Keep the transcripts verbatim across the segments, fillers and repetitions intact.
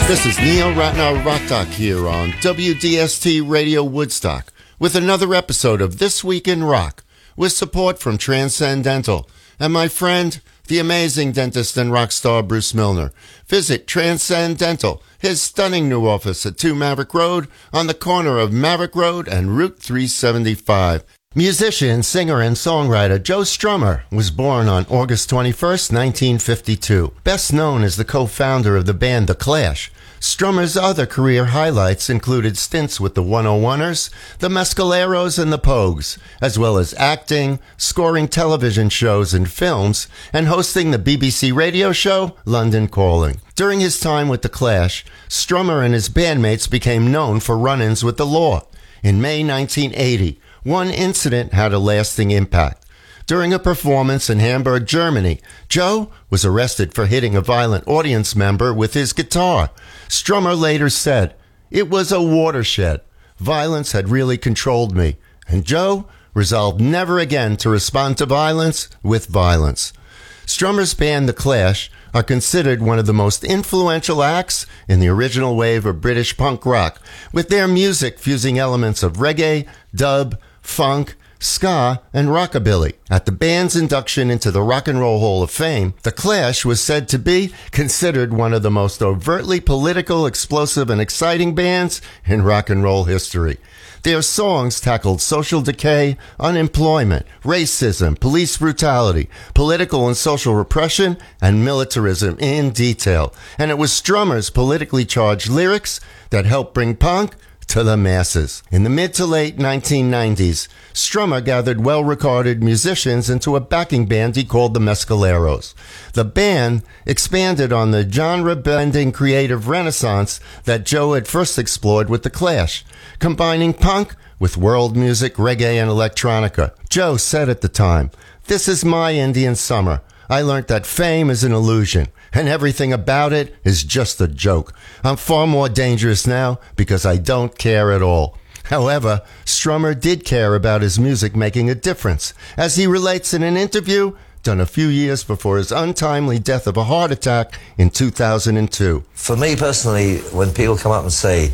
This is Neil Ratner Rock Doc here on W D S T Radio Woodstock with another episode of This Week in Rock with support from Transcendental and my friend, the amazing dentist and rock star Bruce Milner. Visit Transcendental, his stunning new office at two Maverick Road on the corner of Maverick Road and Route three seventy-five. Musician, singer, and songwriter Joe Strummer was born on August twenty-first, nineteen fifty-two. Best known as the co-founder of the band The Clash, Strummer's other career highlights included stints with the one oh one-ers, the Mescaleros, and the Pogues, as well as acting, scoring television shows and films, and hosting the B B C radio show London Calling. During his time with The Clash, Strummer and his bandmates became known for run-ins with the law. In May nineteen eighty, one incident had a lasting impact. During a performance in Hamburg, Germany, Joe was arrested for hitting a violent audience member with his guitar. Strummer later said, "It was a watershed. Violence had really controlled me." And Joe resolved never again to respond to violence with violence. Strummer's band The Clash are considered one of the most influential acts in the original wave of British punk rock, with their music fusing elements of reggae, dub, funk, ska, and rockabilly. At the band's induction into the Rock and Roll Hall of Fame, The Clash was said to be considered one of the most overtly political, explosive, and exciting bands in rock and roll history. Their songs tackled social decay, unemployment, racism, police brutality, political and social repression, and militarism in detail. And it was Strummer's politically charged lyrics that helped bring punk to the masses. In the mid to late nineteen nineties, Strummer gathered well-regarded musicians into a backing band he called the Mescaleros. The band expanded on the genre-bending creative renaissance that Joe had first explored with The Clash, combining punk with world music, reggae, and electronica. Joe said at the time, "This is my Indian summer. I learned that fame is an illusion, and everything about it is just a joke. I'm far more dangerous now because I don't care at all." However, Strummer did care about his music making a difference, as he relates in an interview done a few years before his untimely death of a heart attack in two thousand two. For me personally, when people come up and say,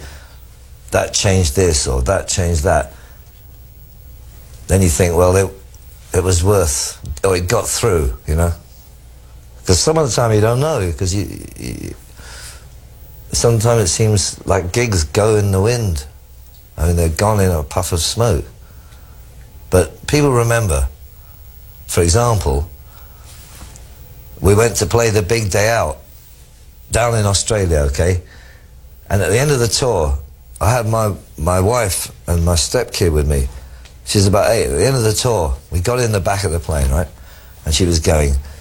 that changed this or that changed that, then you think, well, it, it was worth, or it got through, you know? Because some of the time you don't know, because you, you, sometimes it seems like gigs go in the wind. I mean, they're gone in a puff of smoke. But people remember, for example, we went to play the Big Day Out down in Australia, okay? And at the end of the tour, I had my, my wife and my stepkid with me. She's about eight. At the end of the tour, we got in the back of the plane, right? And she was going,